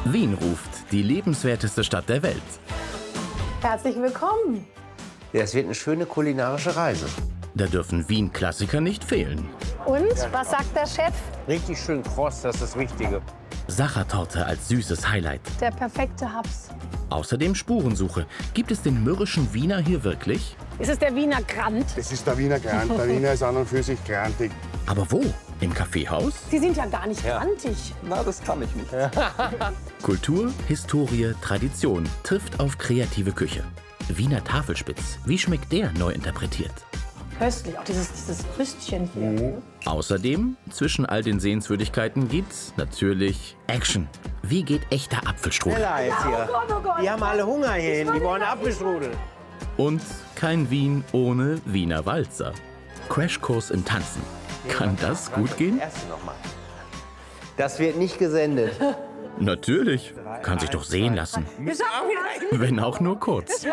Wien ruft, die lebenswerteste Stadt der Welt. Herzlich willkommen. Ja, es wird eine schöne kulinarische Reise. Da dürfen Wien-Klassiker nicht fehlen. Und, was sagt der Chef? Richtig schön kross, das ist das Wichtige. Sachertorte als süßes Highlight. Der perfekte Haps. Außerdem Spurensuche. Gibt es den mürrischen Wiener hier wirklich? Ist es der Wiener Grand? Das ist der Wiener Grand. Der Wiener ist an und für sich grantig. Aber wo? Im Kaffeehaus? Sie sind ja gar nicht grantig. Na, das kann ich nicht. Kultur, Historie, Tradition trifft auf kreative Küche. Wiener Tafelspitz. Wie schmeckt der neu interpretiert? Köstlich, auch dieses Rüstchen hier. Außerdem, zwischen all den Sehenswürdigkeiten gibt's natürlich Action. Wie geht echter Apfelstrudel? Schneller jetzt hier. Oh Gott. Die haben alle Hunger hier, die wollen Apfelstrudel. Und kein Wien ohne Wiener Walzer. Crashkurs im Tanzen. Kann das gut gehen? Erste noch mal. Das wird nicht gesendet. Natürlich. Kann sich doch sehen lassen. Wenn auch nur kurz.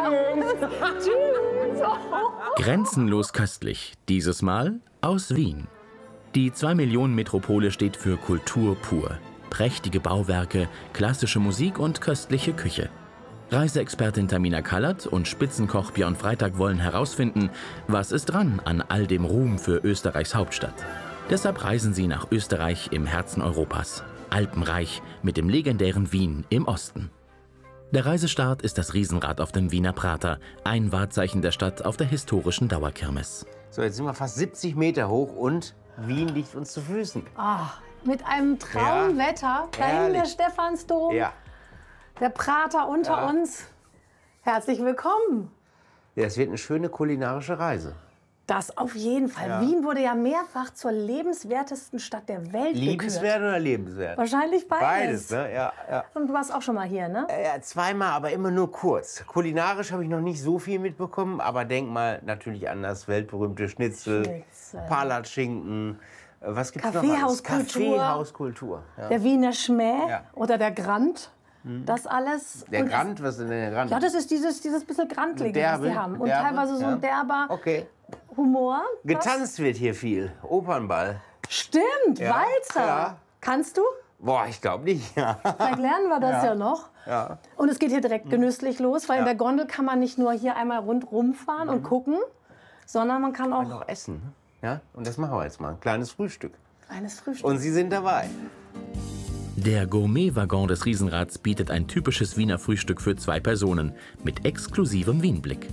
Grenzenlos köstlich. Dieses Mal aus Wien. Die 2-Millionen-Metropole steht für Kultur pur. Prächtige Bauwerke, klassische Musik und köstliche Küche. Reiseexpertin Tamina Kallert und Spitzenkoch Björn Freitag wollen herausfinden, was ist dran an all dem Ruhm für Österreichs Hauptstadt. Deshalb reisen sie nach Österreich im Herzen Europas. Alpenreich mit dem legendären Wien im Osten. Der Reisestart ist das Riesenrad auf dem Wiener Prater, ein Wahrzeichen der Stadt auf der historischen Dauerkirmes. So, jetzt sind wir fast 70 Meter hoch und Wien liegt uns zu Füßen. Mit einem Traumwetter. Da hinten der Stephansdom, Ja. der Prater unter uns. Herzlich willkommen. Ja, es wird eine schöne kulinarische Reise. Das auf jeden Fall. Wien wurde ja mehrfach zur lebenswertesten Stadt der Welt Liebenswert gekürt. oder lebenswert? Wahrscheinlich beides. Beides, ne? Ja, ja. Und du warst auch schon mal hier, ne? Ja, zweimal, aber immer nur kurz. Kulinarisch habe ich noch nicht so viel mitbekommen, aber denk mal natürlich an das weltberühmte Schnitzel, Palatschinken. Was gibt's noch alles? Kaffeehauskultur. Kaffeehauskultur. Ja. Der Wiener Schmäh Ja. oder der Grand. Das alles. Der Und Grand, was ist denn der Grand? Ja, das ist dieses bisschen Grantlige, was Derbe, die haben. Und derbe, teilweise so ein derber Okay. Humor. Getanzt wird hier viel. Opernball. Stimmt, Ja, Walzer. ja. Kannst du? Boah, ich glaube nicht. Ja. Vielleicht lernen wir das ja noch. Ja. Und es geht hier direkt genüsslich los, weil in der Gondel kann man nicht nur hier einmal rundrum fahren und gucken, sondern man kann auch Noch essen. Ja? Und das machen wir jetzt mal. Ein kleines Frühstück. kleines Frühstück. Und Sie sind dabei. Der Gourmet-Waggon des Riesenrads bietet ein typisches Wiener Frühstück für 2 Personen mit exklusivem Wienblick.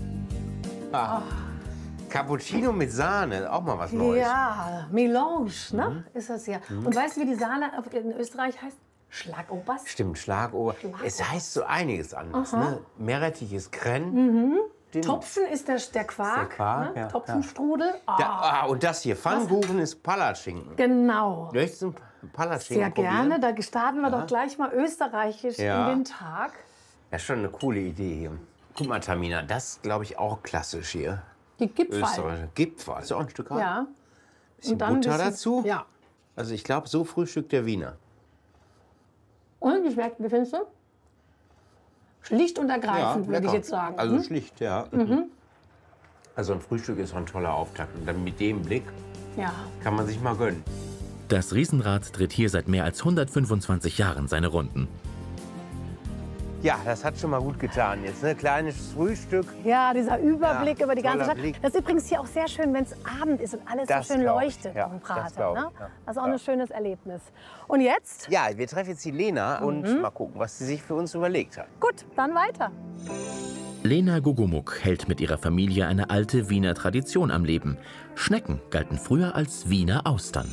Cappuccino mit Sahne, auch mal was Neues. Ja, Melange, ne? Ist das ja. Und weißt du, wie die Sahne in Österreich heißt? Schlagobers. Stimmt, Schlagober. Es heißt so einiges anders. Ne? Meerrettich ist Krenn. Topfen ist der Quark, Quark, ne? ja, Topfenstrudel. Und das hier, Pfannkuchen ist Palatschinken. Genau. Möchtest du einen Palatschinken Sehr gerne. Da starten wir doch gleich mal österreichisch Ja. in den Tag. Ja, schon eine coole Idee hier. Guck mal, Tamina, das ist, glaube ich, auch klassisch hier. Die Gipfel. Österreich. Gipfel. Ist auch ein Stück Ja. Bisschen Und dann Butter ein bisschen- dazu. Ja. Also ich glaube, so frühstückt der Wiener. Und wie schmeckt, wie findest du? Schlicht und ergreifend, würde ich lecker. jetzt sagen. Also schlicht, ja. Also ein Frühstück ist auch ein toller Auftakt. Und dann mit dem Blick Ja. kann man sich mal gönnen. Das Riesenrad dreht hier seit mehr als 125 Jahren seine Runden. Ja, das hat schon mal gut getan jetzt. Ne? Kleines Frühstück. Ja, dieser Überblick Ja, über die ganze toller Stadt. Blick. Das ist übrigens hier auch sehr schön, wenn es Abend ist und alles Das so schön glaub ich, leuchtet ja, am das Prater. glaub ich, Ne? ja. Das ist auch ein schönes Erlebnis. Und jetzt? Ja, wir treffen jetzt die Lena und mal gucken, was sie sich für uns überlegt hat. Gut, dann weiter. Lena Gugumuk hält mit ihrer Familie eine alte Wiener Tradition am Leben. Schnecken galten früher als Wiener Austern.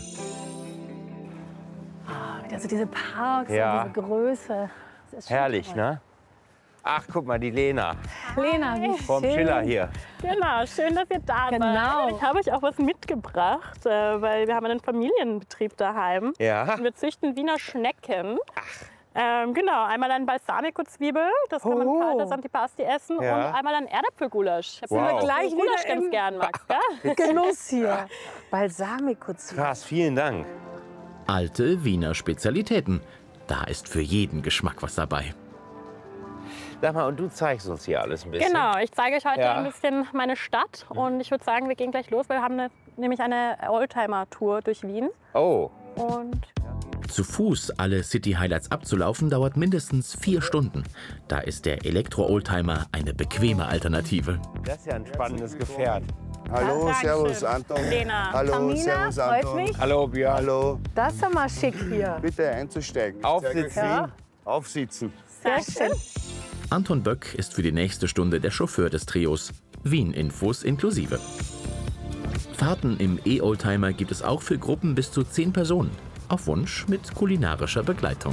Also diese Parks Ja. und diese Größe. Das ist schon Herrlich, toll. ne? Ach, guck mal, die Lena Lena, wie vom schön. Schiller hier. Genau, schön, dass ihr da Genau. seid. Ich habe euch auch was mitgebracht, weil wir haben einen Familienbetrieb daheim. Ja. Und wir züchten Wiener Schnecken. Genau, einmal ein Balsamico-Zwiebel, das kann man kalt als Antipasti essen. Ja. Und einmal ein Erdäpfelgulasch. Ich Wow. habe Gleich Gulasch wieder ganz im- gern magst, gell? Genuss hier. Balsamico-Zwiebeln. Krass, vielen Dank. Alte Wiener Spezialitäten. Da ist für jeden Geschmack was dabei. Sag mal, und du zeigst uns hier alles ein bisschen. Genau, ich zeige euch heute Ja. ein bisschen meine Stadt. Und ich würde sagen, wir gehen gleich los, weil wir haben nämlich eine Oldtimer-Tour durch Wien. Oh, Und Zu Fuß alle City-Highlights abzulaufen, dauert mindestens 4 Stunden. Da ist der Elektro-Oldtimer eine bequeme Alternative. Das ist ja ein spannendes Gefährt. Hallo, Dankeschön. servus Anton. Lena. Hallo, Tamina, servus freut Anton. mich. Hallo Björn. Hallo, Das ist ja mal schick hier. bitte einzusteigen. Aufsitzen. Ja. Aufsitzen. Sehr schön. Anton Böck ist für die nächste Stunde der Chauffeur des Trios. Wien-Infos inklusive. Fahrten im E-Oldtimer gibt es auch für Gruppen bis zu 10 Personen. Auf Wunsch mit kulinarischer Begleitung.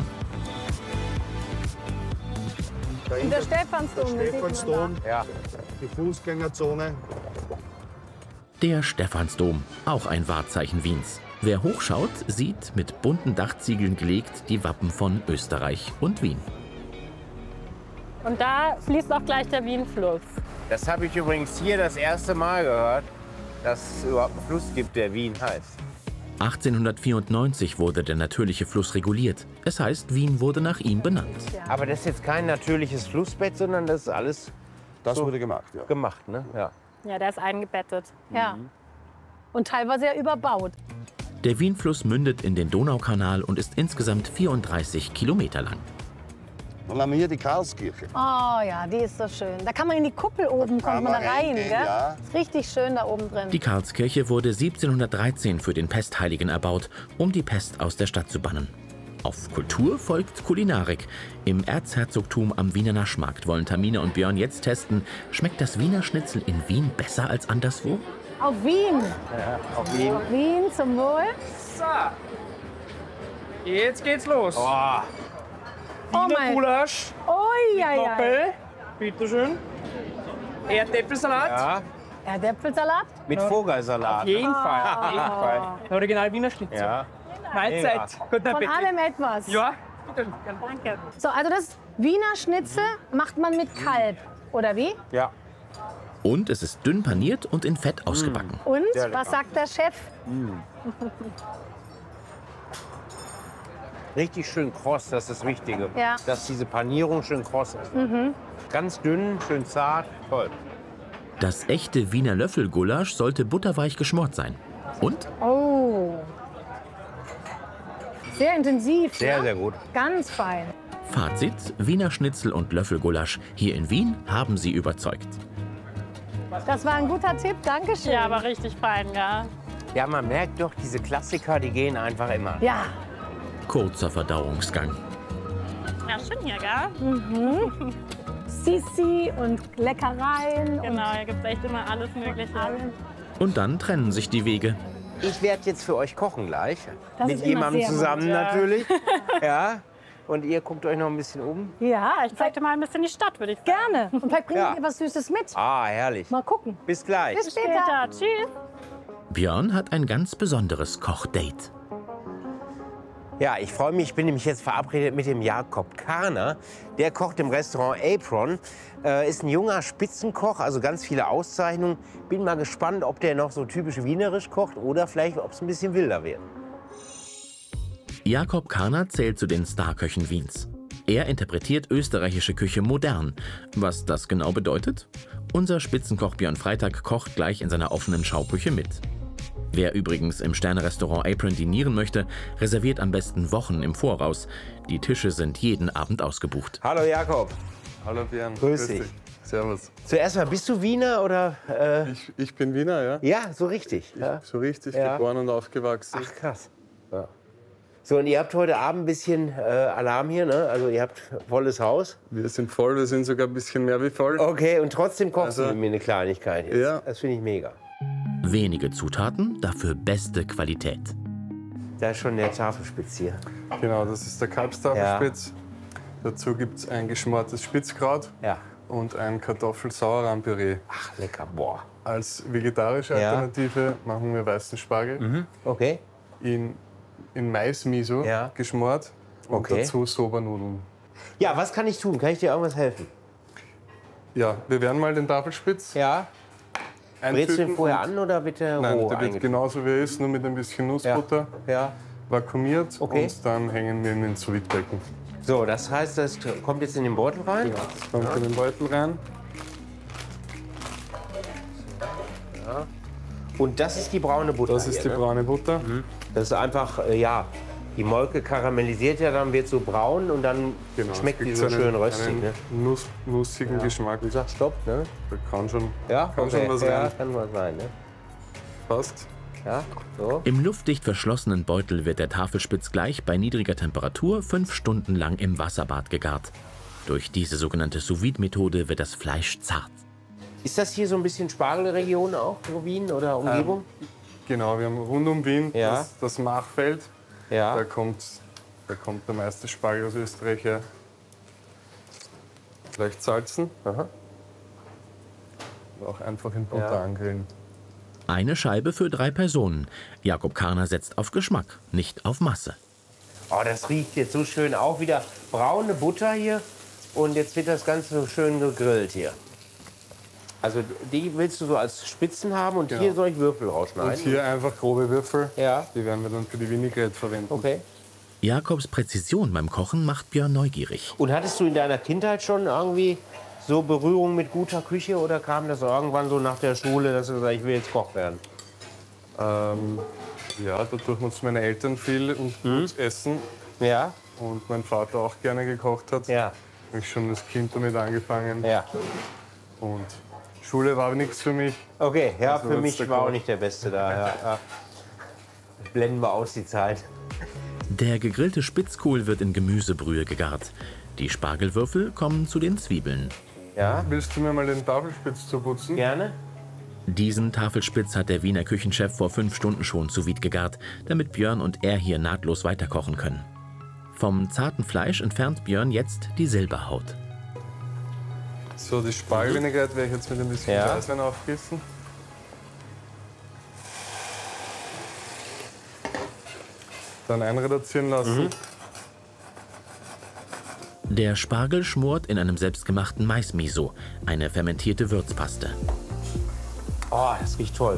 Und der Stephansdom. das sieht man Stephansdom, Ja. die Fußgängerzone. Der Stephansdom, auch ein Wahrzeichen Wiens. Wer hochschaut, sieht mit bunten Dachziegeln gelegt die Wappen von Österreich und Wien. Und da fließt auch gleich der Wienfluss. Das habe ich übrigens hier das erste Mal gehört, dass es überhaupt einen Fluss gibt, der Wien heißt. 1894 wurde der natürliche Fluss reguliert. Es heißt, Wien wurde nach ihm benannt. Aber das ist jetzt kein natürliches Flussbett, sondern das ist alles Das So. wurde gemacht, ja. gemacht, ne? Ja. Ja, der ist eingebettet. Ja. Und teilweise ja überbaut. Der Wienfluss mündet in den Donaukanal und ist insgesamt 34 Kilometer lang. Dann haben wir hier die Karlskirche. Oh ja, die ist so schön. Da kann man in die Kuppel oben, Da kann kommt man da man rein, reingehen, gell? ja. Ist richtig schön da oben drin. Die Karlskirche wurde 1713 für den Pestheiligen erbaut, um die Pest aus der Stadt zu bannen. Auf Kultur folgt Kulinarik. Im Erzherzogtum am Wiener Naschmarkt wollen Tamina und Björn jetzt testen, schmeckt das Wiener Schnitzel in Wien besser als anderswo? Auf Wien. Auf Wien. Auf Wien zum Wohl. So. Jetzt geht's los. Oh, Oh Wiener mein. Gulasch, Ui, ja, ja. Knoppel, bitteschön. Erdäpfelsalat. ja. Erdäpfelsalat. Mit Vogelsalat. Auf jeden Fall, auf jeden Fall. Original Wiener Schnitzel. Ja. Mahlzeit. Guten Von Appetit. allem etwas. Ja, bitte. Danke. So, also das Wiener Schnitzel macht man mit Kalb, oder wie? Ja. Und es ist dünn paniert und in Fett ausgebacken. Und, Sehr lecker. was sagt der Chef? Richtig schön kross, das ist das Wichtige. Ja. Dass diese Panierung schön kross ist. Ganz dünn, schön zart, toll. Das echte Wiener Löffelgulasch sollte butterweich geschmort sein. Und Oh. Sehr intensiv. Sehr, ne? sehr gut. Ganz fein. Fazit, Wiener Schnitzel und Löffelgulasch hier in Wien haben sie überzeugt. Das war ein guter Tipp. Dankeschön. Ja, aber richtig fein, ja. Ja, man merkt doch, diese Klassiker, die gehen einfach immer. Ja. Kurzer Verdauungsgang. Ja, schön hier, gell? Sissi und Leckereien. Genau, hier gibt's echt immer alles Mögliche. Und dann trennen sich die Wege. Ich werde jetzt für euch kochen gleich. Das Mit ist immer jemandem sehr zusammen gut, ja. natürlich. Ja. Und ihr guckt euch noch ein bisschen um. Ja, Ich zeig dir mal ein bisschen die Stadt, würde ich sagen. gerne. Und vielleicht bringen Ja. wir was Süßes mit. Ah, herrlich. Mal gucken. Bis gleich. Bis später. Später. Tschüss. Björn hat ein ganz besonderes Kochdate. Ja, ich freue mich. Ich bin nämlich jetzt verabredet mit dem Jakob Karner. Der kocht im Restaurant Apron. Ist ein junger Spitzenkoch, also ganz viele Auszeichnungen. Bin mal gespannt, ob der noch so typisch wienerisch kocht oder vielleicht, ob es ein bisschen wilder wird. Jakob Karner zählt zu den Starköchen Wiens. Er interpretiert österreichische Küche modern. Was das genau bedeutet? Unser Spitzenkoch Björn Freitag kocht gleich in seiner offenen Schauküche mit. Wer übrigens im Sterne-Restaurant Apron dinieren möchte, reserviert am besten Wochen im Voraus. Die Tische sind jeden Abend ausgebucht. Hallo Jakob. Hallo Björn. Grüß dich. Servus. Zuerst mal, bist du Wiener oder? Ich bin Wiener, ja. Ja, so richtig. Ja. So richtig Ja. geboren und aufgewachsen. Ach krass. Ja. So, und ihr habt heute Abend ein bisschen Alarm hier, ne? Also ihr habt volles Haus. Wir sind voll, wir sind sogar ein bisschen mehr wie voll. Okay, und trotzdem kochst du Also- mit mir eine Kleinigkeit jetzt. Ja. Das finde ich mega. Wenige Zutaten, dafür beste Qualität. Da ist schon der Tafelspitz hier. Genau, das ist der Kalbstafelspitz. Dazu gibt es ein geschmortes Spitzkraut Ja. und ein Kartoffel-Sauerrahm-Püree. Ach, lecker. Boah. Als vegetarische Ja. Alternative machen wir weißen Spargel Okay. in Mais-Miso Ja. geschmort und Okay. dazu Sobernudeln. Ja, was kann ich tun? Kann ich dir irgendwas helfen? Ja, wir werden mal den Tafelspitz Ja. Brätst du den eintüten vorher und- an oder bitte Nein, roh der wird eingetütet? genauso wie er ist, nur mit ein bisschen Ja. Nussbutter. Ja. Vakuumiert Okay. und dann hängen wir in den Sous-Vide-Becken. So, das heißt, das kommt jetzt in den Beutel rein? Das kommt in den Beutel rein. Und das ist die braune Butter. Das ist die hier, ne? braune Butter. Das ist einfach, ja, Die Molke karamellisiert ja, dann wird so braun und dann schmeckt die so schön röstig. Ne? Nussigen Geschmack. Du sagst Stopp, ne? Da kann schon, Ja, kann schon was rein. kann was sein, ne? Passt. Ja, so. Im luftdicht verschlossenen Beutel wird der Tafelspitz gleich bei niedriger Temperatur 5 Stunden lang im Wasserbad gegart. Durch diese sogenannte Sous-Vide-Methode wird das Fleisch zart. Ist das hier so ein bisschen Spargelregion auch, so Wien oder Umgebung? Genau, wir haben rund um Wien Ja. das Machfeld. Ja. Da kommt der meiste Spargel aus Österreich her. Leicht salzen. Aha. Auch einfach in Butter angrillen. Eine Scheibe für 3 Personen. Jakob Karner setzt auf Geschmack, nicht auf Masse. Oh, das riecht jetzt so schön. Auch wieder braune Butter hier. Und jetzt wird das Ganze so schön gegrillt hier. Also die willst du so als Spitzen haben und hier soll ich Würfel rausschneiden? Und hier einfach grobe Würfel. Ja. Die werden wir dann für die Vinaigrette verwenden. Okay. Jakobs Präzision beim Kochen macht Björn neugierig. Und hattest du in deiner Kindheit schon irgendwie so Berührung mit guter Küche oder kam das irgendwann so nach der Schule, dass du sagst, ich will jetzt Koch werden? Ja, dadurch mussten meine Eltern viel und gut essen. Ja, Und mein Vater auch gerne gekocht hat. ja, Habe ich schon als Kind damit angefangen. ja. Und Schule war nichts für mich. Okay, ja, Also für wird's mich der war auch Koch. nicht der Beste da. Ja. Blenden wir aus die Zeit. Der gegrillte Spitzkohl wird in Gemüsebrühe gegart. Die Spargelwürfel kommen zu den Zwiebeln. Ja, Willst du mir mal den Tafelspitz zuputzen? gerne. Diesen Tafelspitz hat der Wiener Küchenchef vor 5 Stunden schon sous vide gegart, damit Björn und er hier nahtlos weiterkochen können. Vom zarten Fleisch entfernt Björn jetzt die Silberhaut. So, die Spargelvinaigrette werde ich jetzt mit ein bisschen Ja. Weißwein aufgießen. Dann einreduzieren lassen. Der Spargel schmort in einem selbstgemachten Maismiso, eine fermentierte Würzpaste. Oh, das riecht toll.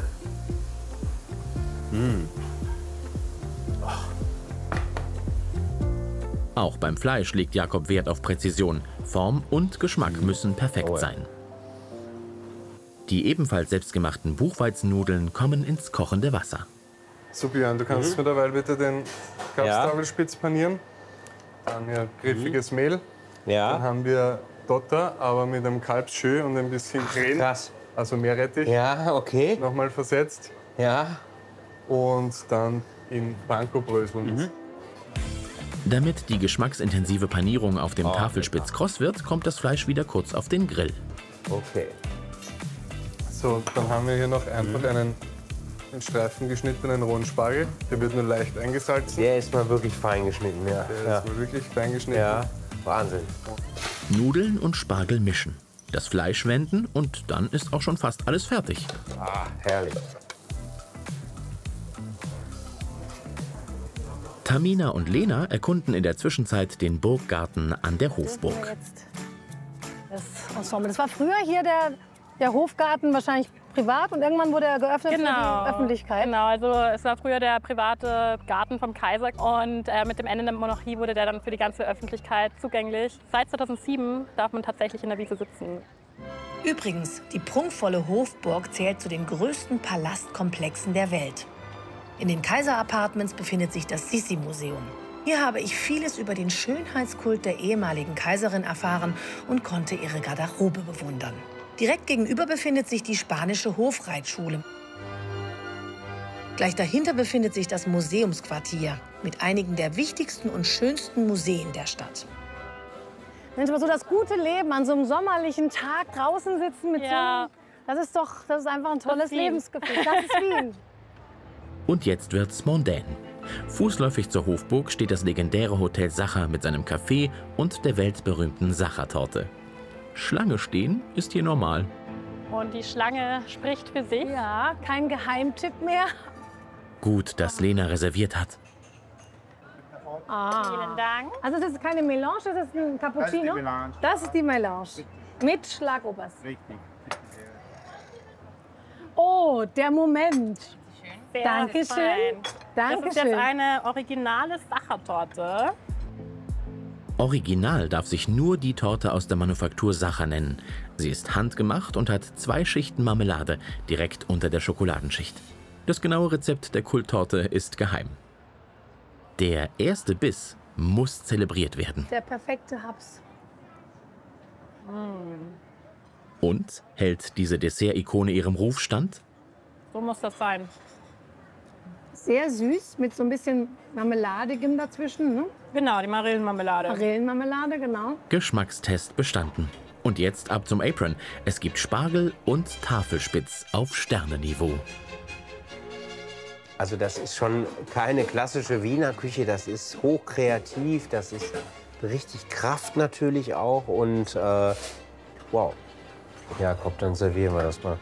Auch beim Fleisch legt Jakob Wert auf Präzision. Form und Geschmack müssen perfekt sein. Die ebenfalls selbstgemachten Buchweizennudeln kommen ins kochende Wasser. So, Björn, du kannst mir dabei bitte den Kapstafelspitz panieren. Dann ja griffiges Mehl. Dann Ja, haben wir Dotter, aber mit einem Kalbsschö und ein bisschen Creme, krass. also Meerrettich, Ja, okay. nochmal versetzt. Ja, Und dann in Panko-Bröseln. Damit die geschmacksintensive Panierung auf dem Tafelspitz kross wird, kommt das Fleisch wieder kurz auf den Grill. okay. So, dann haben wir hier noch einfach einen in Streifen geschnittenen rohen Spargel. Der wird nur leicht eingesalzen. Der ist mal wirklich fein geschnitten, ja. Der Ja, ist mal wirklich fein geschnitten. ja. Wahnsinn. Nudeln und Spargel mischen. Das Fleisch wenden und dann ist auch schon fast alles fertig. Ah, herrlich. Tamina und Lena erkunden in der Zwischenzeit den Burggarten an der Hofburg. Jetzt das Ensemble. Das war früher hier der Hofgarten, wahrscheinlich privat, und irgendwann wurde er geöffnet für die Öffentlichkeit. Genau, also es war früher der private Garten vom Kaiser und mit dem Ende der Monarchie wurde der dann für die ganze Öffentlichkeit zugänglich. Seit 2007 darf man tatsächlich in der Wiese sitzen. Übrigens, die prunkvolle Hofburg zählt zu den größten Palastkomplexen der Welt. In den Kaiser-Apartments befindet sich das Sissi-Museum. Hier habe ich vieles über den Schönheitskult der ehemaligen Kaiserin erfahren und konnte ihre Garderobe bewundern. Direkt gegenüber befindet sich die spanische Hofreitschule. Gleich dahinter befindet sich das Museumsquartier mit einigen der wichtigsten und schönsten Museen der Stadt. Mensch, aber so das gute Leben an so einem sommerlichen Tag draußen sitzen mit Ja. das ist einfach ein tolles Wien. Lebensgefühl. Das ist Wien. Und jetzt wird's mondän. Fußläufig zur Hofburg steht das legendäre Hotel Sacher mit seinem Café und der weltberühmten Sacher-Torte. Schlange stehen ist hier normal. Und die Schlange spricht für sich. Ja, kein Geheimtipp mehr. Gut, dass Lena reserviert hat. Vielen Dank. Also das ist keine Melange, das ist ein Cappuccino. Das ist die Melange. Mit Schlagobers. Richtig. Oh, der Moment. Sehr Dankeschön. fein. Das ist Dankeschön. jetzt eine originale Sachertorte. Original darf sich nur die Torte aus der Manufaktur Sacher nennen. Sie ist handgemacht und hat 2 Schichten Marmelade direkt unter der Schokoladenschicht. Das genaue Rezept der Kulttorte ist geheim. Der erste Biss muss zelebriert werden. Der perfekte Haps. Und hält diese Dessert-Ikone ihrem Ruf stand? So muss das sein. Sehr süß, mit so ein bisschen Marmeladigem dazwischen. Ne? Genau, die Marillenmarmelade. Marillenmarmelade, genau. Geschmackstest bestanden. Und jetzt ab zum Apron. Es gibt Spargel und Tafelspitz auf Sternenniveau. Also das ist schon keine klassische Wiener Küche, das ist hochkreativ, das ist richtig Kraft natürlich auch und wow. Jakob, dann servieren wir das mal.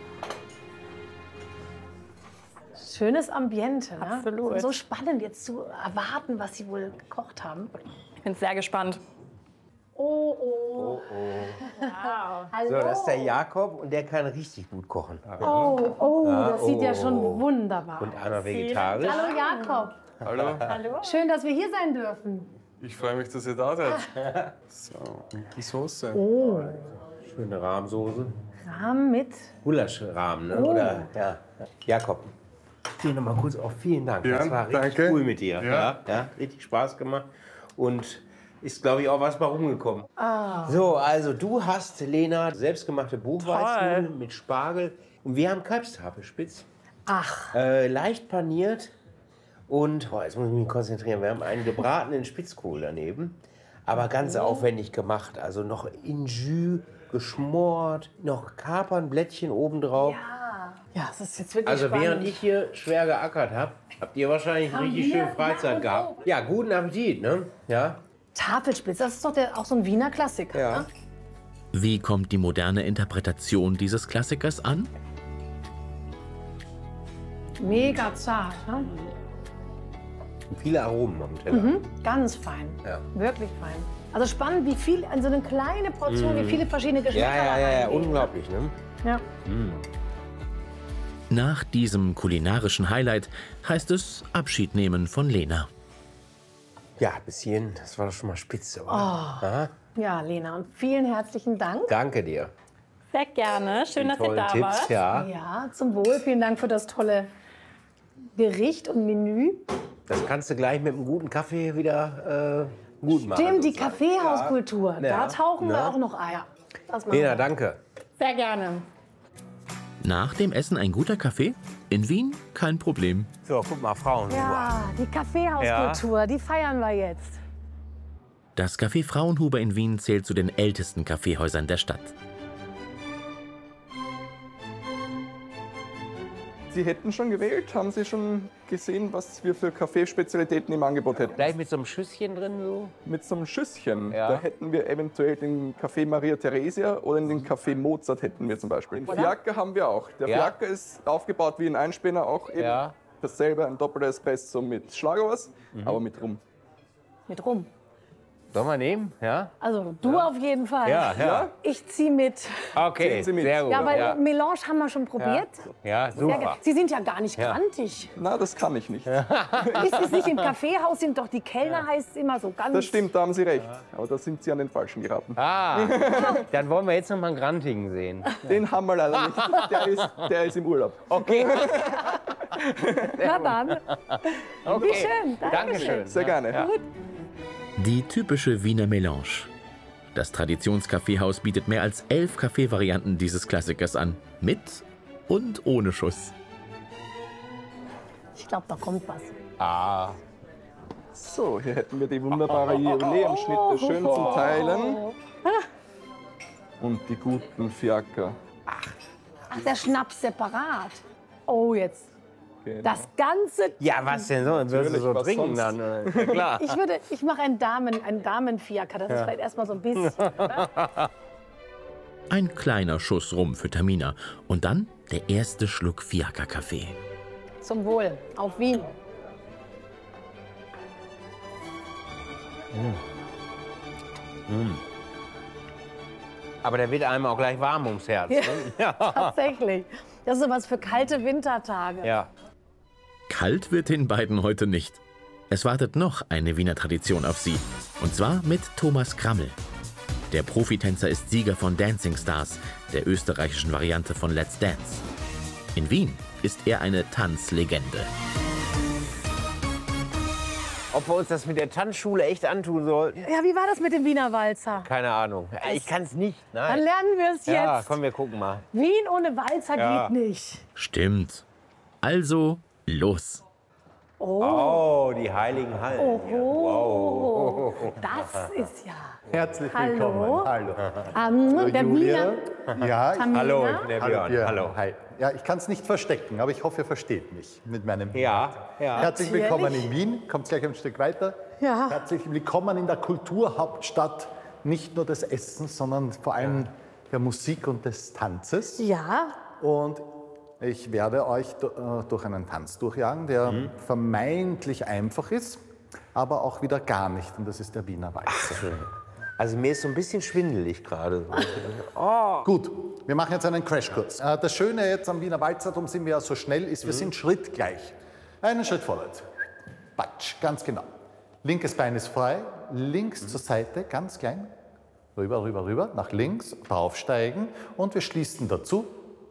Schönes Ambiente, ne? Absolut. So spannend jetzt zu erwarten, was Sie wohl gekocht haben. Ich bin sehr gespannt. Oh, oh. Wow. Hallo. So, das ist der Jakob und der kann richtig gut kochen. Oh, oh, das sieht ja schon oh. wunderbar Und aus. einer vegetarisch. Hallo Jakob. Hallo. Hallo? Schön, dass wir hier sein dürfen. Ich freue mich, dass ihr da seid. So, und die Soße. Oh, Schöne Rahmsoße. Rahm mit. Gulaschrahmen, ne? Oh. Oder, ja. Jakob, dir noch mal kurz auf. Vielen Dank. Ja, das war richtig danke. cool mit dir. Ja. Ja, richtig Spaß gemacht. Und ist, glaube ich, auch was bei rumgekommen. Ah. So, also du hast, Lena, selbstgemachte Buchweizennudeln mit Spargel. Und wir haben Kalbstafelspitz. Ach, Leicht paniert. Und, jetzt muss ich mich konzentrieren, wir haben einen gebratenen Spitzkohl daneben. Aber ganz aufwendig gemacht. Also noch in Jus geschmort, noch Kapernblättchen obendrauf. ja, das ist jetzt wirklich Also spannend. während ich hier schwer geackert habe, habt ihr wahrscheinlich richtig schön Freizeit gehabt. Ja, guten Appetit, ne? Ja. Tafelspitz, das ist doch auch so ein Wiener Klassiker. Ja. Ne? Wie kommt die moderne Interpretation dieses Klassikers an? Mega zart, ne? Viele Aromen am Teller. Ganz fein. Ja. Wirklich fein. Also spannend, wie viel, also eine kleine Portion, wie viele verschiedene Geschmäcker da Ja, reingehen. unglaublich, ne? Ja. Nach diesem kulinarischen Highlight heißt es Abschied nehmen von Lena. Ja, bis hierhin, das war doch schon mal spitze, oder? Ja, Lena, und vielen herzlichen Dank. Danke dir. Sehr gerne. Schön, dass ihr Tollen da Tipps, wart. ja. Ja, zum Wohl. Vielen Dank für das tolle Gericht und Menü. Das kannst du gleich mit einem guten Kaffee wieder gut machen. Stimmt, die sozusagen. Kaffeehauskultur. Ja. Da tauchen wir Ja. auch noch Eier. Das machen Lena, wir. danke. Sehr gerne. Nach dem Essen ein guter Kaffee? In Wien kein Problem. So, guck mal, Frauen. Ja, die Kaffeehauskultur, die feiern wir jetzt. Das Café Fraunhuber in Wien zählt zu den ältesten Kaffeehäusern der Stadt. Sie hätten schon gewählt? Haben Sie schon gesehen, was wir für Kaffeespezialitäten im Angebot hätten? Gleich mit so einem Schüsschen drin so? Mit so einem Schüsschen. Ja. Da hätten wir eventuell den Kaffee Maria Theresia oder den Kaffee Mozart hätten wir zum Beispiel. Den Fiaker haben wir auch. Der Ja. Fiaker ist aufgebaut wie ein Einspänner, auch eben Ja. dasselbe, ein doppelter Espresso mit Schlagobers, aber mit Rum. Mit rum. Sollen wir nehmen? Ja? Also du auf jeden Fall. Ja. Ich ziehe mit. Okay, Ziehen Sie mit. sehr gut. Ja, weil ja. Melange haben wir schon probiert. Ja, Sehr super. ge- Sie sind ja gar nicht grantig. Na, das kann ich nicht. Ist es nicht im Kaffeehaus, sind doch die Kellner, heißt es immer so ganz. Das stimmt, da haben Sie recht. Aber da sind Sie an den Falschen geraten. Ah, dann wollen wir jetzt noch mal einen Grantigen sehen. Den haben wir leider nicht. Der ist im Urlaub. Okay. Na dann. Okay. Wie schön. Dankeschön. Sehr gerne. Ja. Die typische Wiener Melange. Das Traditionskaffeehaus bietet mehr als 11 Kaffeevarianten dieses Klassikers an. Mit und ohne Schuss. Ich glaube, da kommt was. Ah, So, hier hätten wir die wunderbare Jubiläumsschnitte schön zum Teilen. Und die guten Fiaker. Ach, der Schnaps separat. Oh, jetzt. Genau. Das Ganze. ja, was denn so? Wirst du Natürlich, so was trinken sonst? dann? Ja, klar. Ich mache einen Damenfiaker. Das ist vielleicht erstmal so ein bisschen. Ein kleiner Schuss Rum für Tamina. Und dann der erste Schluck Fiaker-Kaffee. Zum Wohl. Auf Wien. Aber der wird einem auch gleich warm ums Herz. Ne? Ja. Tatsächlich. Das ist so was für kalte Wintertage. Ja. Kalt wird den beiden heute nicht. Es wartet noch eine Wiener Tradition auf sie. Und zwar mit Thomas Krammel. Der Profitänzer ist Sieger von Dancing Stars, der österreichischen Variante von Let's Dance. In Wien ist er eine Tanzlegende. Ob wir uns das mit der Tanzschule echt antun sollten? Ja, wie war das mit dem Wiener Walzer? Keine Ahnung. Ich kann es nicht. Dann Nein. lernen wir es Ja, jetzt. komm, wir gucken mal. Wien ohne Walzer Ja. geht nicht. Stimmt. Also, los. Oh, die heiligen Hallen. Oh, das ist ja. Herzlich Hallo. willkommen. Hallo. Der Wiener. Ja, Hallo, ich bin der Björn. Björn. Hallo. Hi. Ja, ich kann es nicht verstecken, aber ich hoffe, ihr versteht mich mit meinem Ja, ja. Herzlich willkommen in Wien. Kommt gleich ein Stück weiter. Ja. Herzlich willkommen in der Kulturhauptstadt. Nicht nur des Essens, sondern vor allem der Musik und des Tanzes. Ja. Und ich werde euch durch einen Tanz durchjagen, der vermeintlich einfach ist, aber auch wieder gar nicht. Und das ist der Wiener Walzer. Also mir ist so ein bisschen schwindelig gerade. Gut, wir machen jetzt einen Crashkurs. Das Schöne jetzt am Wiener Walzer, darum sind wir ja so schnell, ist, wir sind schrittgleich. Einen Schritt vorwärts. Batsch, ganz genau. Linkes Bein ist frei, links zur Seite, ganz klein. Rüber, rüber, rüber, nach links, draufsteigen und wir schließen dazu.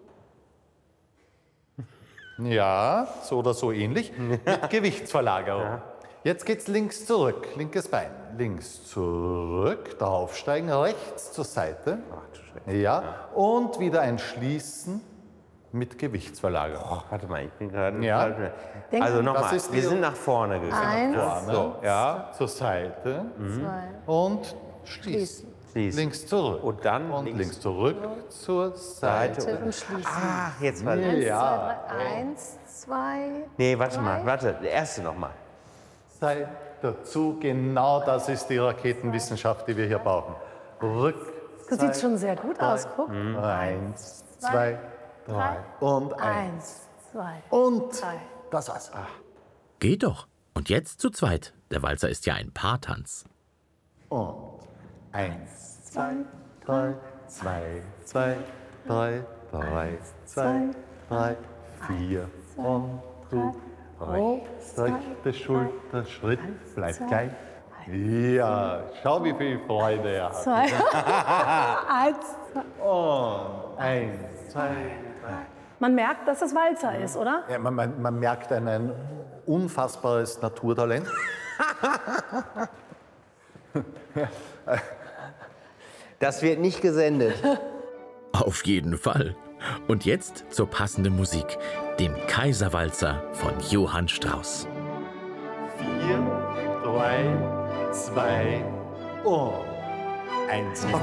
Ja, so oder so ähnlich, mit Gewichtsverlagerung. Ja. Jetzt geht's links zurück, linkes Bein. Links zurück, draufsteigen, rechts zur Seite. Ja, und wieder ein Schließen mit Gewichtsverlagerung. Warte mal, ich bin gerade... Ja. Also Das nochmal, ist wir die- sind nach vorne gegangen. Eins, Vorne, So, ja. zur Seite zwei. und schließen. Schließen. Links zurück. Und dann links zurück zur Seite. Und schließen. Ach, jetzt war Ja. 1, 2. Nee, warte mal, warte, der erste nochmal. Seite dazu, genau das ist die Raketenwissenschaft, die wir hier brauchen. Rück. Das sieht schon sehr gut aus. Guck. 1, 2, 3 und 1. 1, 2. Und drei. das war's. Geht doch. Und jetzt zu zweit. Der Walzer ist ja ein Paartanz. Und 1, 2, 3, 2, 2, 3, 3, 2, 3, 4 und rechte Schulter, Schritt, bleibt gleich. Ja, schau, wie viel Freude er hat. 2. 1. Und 1, 2, 3. Man merkt, dass es Walzer ist, oder? Ja, man merkt ein unfassbares Naturtalent. Das wird nicht gesendet. Auf jeden Fall. Und jetzt zur passenden Musik, dem Kaiserwalzer von Johann Strauss. 4, 3, 2 und 1, 2,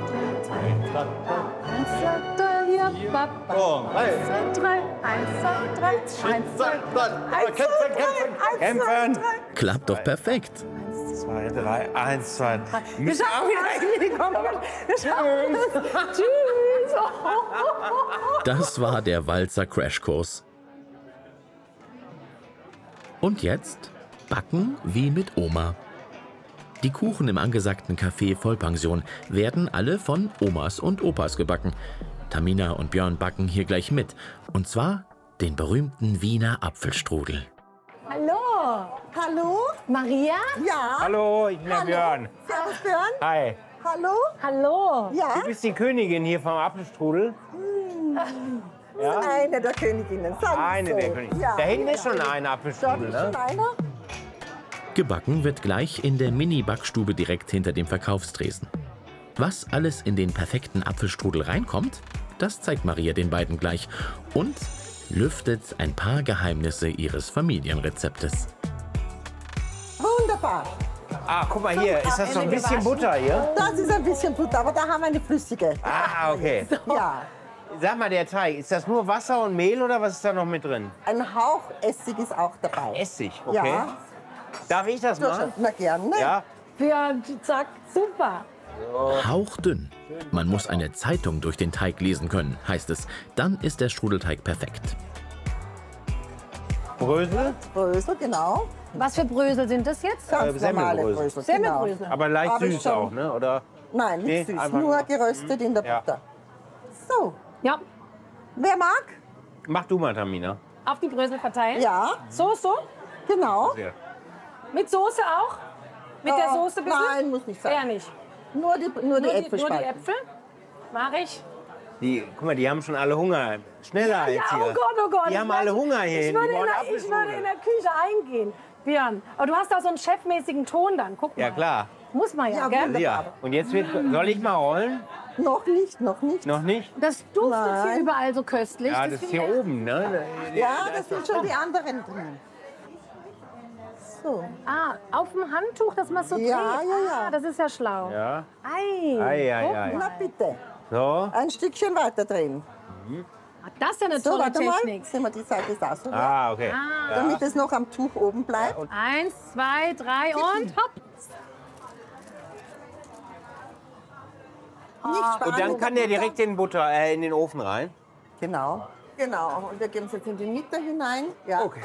3. 1, 2, 3. 1, 2, 3. Kämpfen! Klappt doch perfekt. 2, 3, 1, 2, 3. Wir schaffen es. Wir schaffen es. Tschüss. Das war der Walzer Crashkurs. Und jetzt backen wie mit Oma. Die Kuchen im angesagten Café Vollpension werden alle von Omas und Opas gebacken. Tamina und Björn backen hier gleich mit. Und zwar den berühmten Wiener Apfelstrudel. Hallo. Hallo? Maria? Ja. Hallo, ich bin der Björn. Servus, Björn. Hi. Hallo? Hallo. Ja. Du bist die Königin hier vom Apfelstrudel? Ja? Eine der Königinnen. Sagen Eine so. der Königinnen. Ja. Da hinten ist schon ein Dort Apfelstrudel, ist schon ne? einer. Gebacken wird gleich in der Mini-Backstube direkt hinter dem Verkaufstresen. Was alles in den perfekten Apfelstrudel reinkommt, das zeigt Maria den beiden gleich und lüftet ein paar Geheimnisse ihres Familienrezeptes. Wunderbar. Ah, guck mal hier, ist das so ein bisschen Butter hier? Das ist ein bisschen Butter, aber da haben wir eine flüssige. Ah, okay. Ja. Sag mal, der Teig, ist das nur Wasser und Mehl oder was ist da noch mit drin? Ein Hauch Essig ist auch dabei. Essig, okay. Ja. Darf ich das machen? Na gerne. Ja. Björn, zack, super. Hauchdünn. Man muss eine Zeitung durch den Teig lesen können, heißt es. Dann ist der Strudelteig perfekt. Brösel? Brösel, genau. Was für Brösel sind das jetzt? Ganz normale Semmelbrösel. Brösel. Semmelbrösel. Genau. Aber leicht Hab ich süß schon. auch, ne? Oder? Nein, nicht Nee, süß, einfach nur nur- geröstet in der Ja. Butter. So, Ja, wer mag? Mach du mal, Tamina. auf die Brösel verteilen. Ja, So. genau. Sehr. Mit Soße auch? Mit der Soße bitte? Nein, muss nicht sein. Eher nicht. Nur die Äpfel Nur die spalten. Äpfel? Mach ich. Guck mal, die haben schon alle Hunger. Schneller Ja, jetzt hier. oh Gott, oh Gott. Die haben alle Hunger hier Ich hinten. würde, Die wollen ich würde in Apfelstrudel. der Küche eingehen. Björn, aber du hast auch so einen chefmäßigen Ton dann. Guck mal. Ja, klar. Muss man ja, Ja, gell? wunderbar. Ja. Und jetzt soll ich mal rollen? Noch nicht, noch nicht. Noch nicht? Das duftet Nein. hier überall so köstlich. Ja, das ist hier oben, ne? Ja, das sind schon die anderen drin. So. Ah, auf dem Handtuch, dass man so Ja, dreht. ja, ja. Ah, das ist ja schlau. Ja. Ei. Ei. Na bitte. So. Ein Stückchen weiter drehen. Ah, das ist ja eine So, tolle warte mal. Technik. Sehen wir die Seite da so. Ah, okay. Damit es noch am Tuch oben bleibt. 1, 2, 3 und hopp. Nicht sparen, Und dann kann der direkt in den Ofen rein. Genau. Genau. Und wir geben es jetzt in die Mitte hinein. Ja. Okay.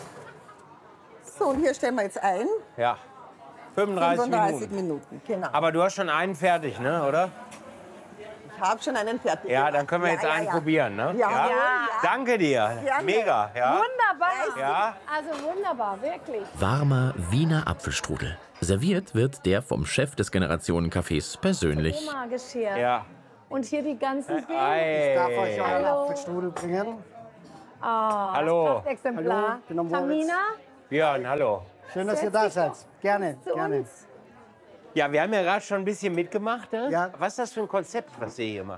So, und hier stellen wir jetzt ein. Ja. 35 35 Minuten. Minuten. Genau. Aber du hast schon einen fertig, ne, oder? Ich habe schon einen fertig. Ja, gemacht. dann können wir jetzt einen probieren, ne? Ja. Ja. Danke dir. Gerne. Mega, ja. Wunderbar. Ja. Also wunderbar, wirklich. Warmer Wiener Apfelstrudel. Serviert wird der vom Chef des Generationencafés persönlich. Oma-Geschirr. Ja. Und hier die ganzen Ei. Ich darf euch auch einen Hallo. Apfelstrudel bringen. Oh, Hallo. Das Exemplar. Hallo, ich bin am Moritz. Tamina, Björn, hallo. Schön, dass ihr da seid. Gerne, zu gerne. uns. Ja, wir haben ja gerade schon ein bisschen mitgemacht, ne? Ja. Was ist das für ein Konzept, was ihr hier macht?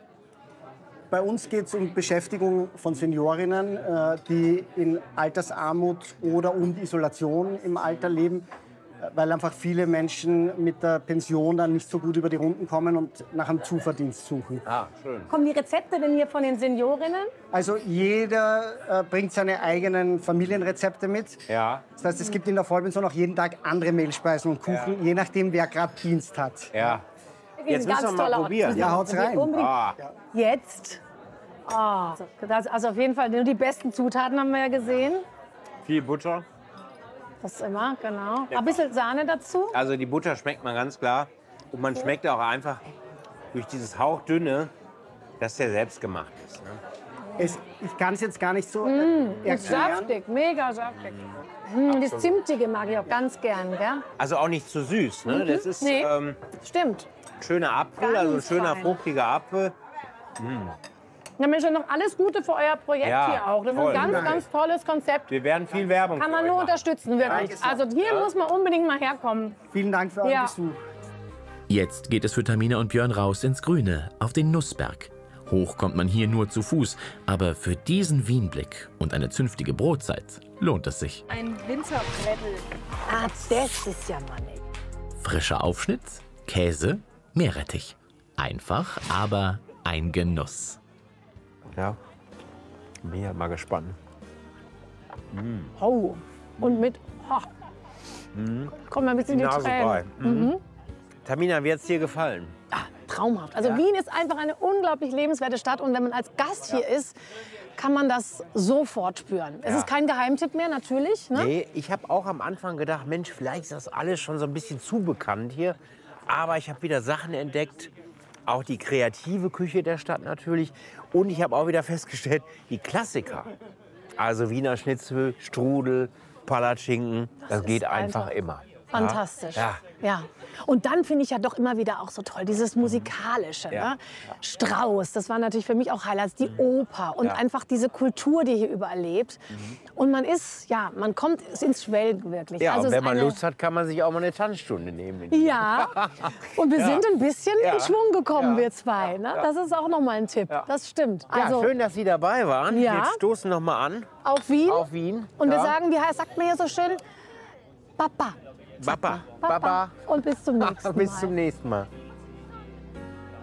Bei uns geht es um Beschäftigung von Seniorinnen, die in Altersarmut oder und Isolation im Alter leben, weil einfach viele Menschen mit der Pension dann nicht so gut über die Runden kommen und nach einem Zuverdienst suchen. Ah, schön. Kommen die Rezepte denn hier von den Seniorinnen? Also jeder bringt seine eigenen Familienrezepte mit. Ja. Das heißt, es gibt in der Vollpension auch jeden Tag andere Mehlspeisen und Kuchen, je nachdem, wer gerade Dienst hat. Ja. Jetzt Ganz müssen wir mal toller Ort. probieren. Ja, haut's rein. Unbedingt. Ah. Jetzt. Oh, also auf jeden Fall nur die besten Zutaten haben wir ja gesehen. Viel Butter. Das immer, genau. Ein bisschen Sahne dazu. Also die Butter schmeckt man ganz klar. Und man schmeckt auch einfach durch dieses Hauchdünne, dass der selbst gemacht ist. Ne? Ich kann es jetzt gar nicht so Ist erklären. saftig, mega saftig. Das Zimtige mag ich auch ganz gern, gell? Also auch nicht zu süß. Ne? Das ist Nee. Stimmt. schöner Apfel, Ganz also ein schöner fein. fruchtiger Apfel. Ja, Mensch, noch alles Gute für euer Projekt Ja, hier auch. Das ist toll. ein ganz, Danke. ganz tolles Konzept. Wir werden viel Werbung Kann für man euch nur machen. unterstützen, wirklich. Also hier muss man unbedingt mal herkommen. Vielen Dank für euren Ja. Besuch. Jetzt geht es für Tamina und Björn raus ins Grüne, auf den Nussberg. Hoch kommt man hier nur zu Fuß, aber für diesen Wienblick und eine zünftige Brotzeit lohnt es sich. Ein Winterbrettel. Ah, das ist ja mal nett. Frischer Aufschnitt, Käse, Meerrettich. Einfach, aber ein Genuss. Ja. Bin ja mal gespannt. Oh, und mit... Oh. Kommt mal ein bisschen in die Nase Tränen. frei. Tamina, wie hat es dir gefallen? Traumhaft. Also Ja. Wien ist einfach eine unglaublich lebenswerte Stadt und wenn man als Gast hier ist, kann man das sofort spüren. Es Ja. ist kein Geheimtipp mehr, natürlich. Ne? Nee, ich habe auch am Anfang gedacht, Mensch, vielleicht ist das alles schon so ein bisschen zu bekannt hier. Aber ich habe wieder Sachen entdeckt, auch die kreative Küche der Stadt natürlich. Und ich habe auch wieder festgestellt, die Klassiker. Also Wiener Schnitzel, Strudel, Palatschinken, das geht ist einfach einfach immer. Fantastisch. Ja. Ja. Und dann finde ich ja doch immer wieder auch so toll, dieses Musikalische. Ja. Ne? Strauss, das war natürlich für mich auch Highlights, die Oper und Ja. einfach diese Kultur, die hier überall lebt. Und man ist, ja, man kommt ins Schwelgen wirklich. Ja, also und es wenn man ist eine- Lust hat, kann man sich auch mal eine Tanzstunde nehmen. Ja, und wir Ja. sind ein bisschen Ja. in Schwung gekommen, Ja. wir zwei. Ne? Das ist auch noch mal ein Tipp. Das stimmt. Also Ja, schön, dass Sie dabei waren. Ja. Wir stoßen noch mal an. auf Wien. Auf Wien. Und wir Ja. sagen, wie sagt man hier so schön? Papa. Baba. Papa. Und bis zum nächsten Mal. Bis zum nächsten Mal.